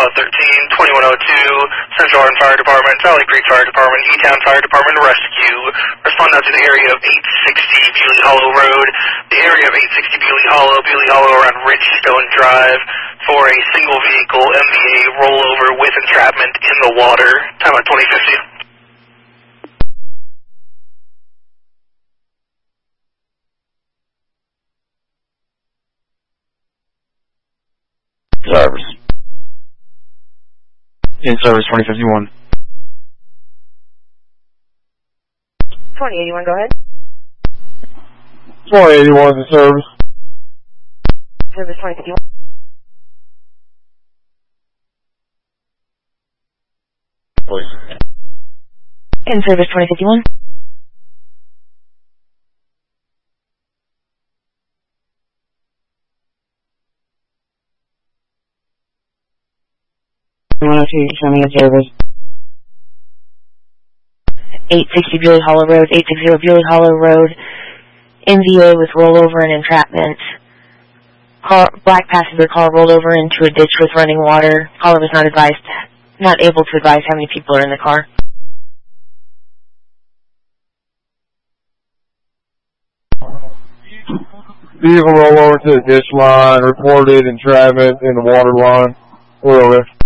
Apollo 13, 2102, Central Arden Fire Department, Valley Creek Fire Department, E-Town Fire Department Rescue. Respond out to the area of 860 Bewley Hollow Road, the area of 860 Bewley Hollow around Ridgestone Drive for a single vehicle MVA rollover with entrapment in the water. Time at 2050. Service. In service 2051. 2081, go ahead. 2081 in service. Service 2051. In service 2051. Showing a service. 860 Bewley Hollow Road, 860 Bewley Hollow Road, MVA with rollover and entrapment. Black passenger car rolled over into a ditch with running water. Caller was not able to advise how many people are in the car. Vehicle roll over to the ditch line, reported entrapment in the water line. We're over.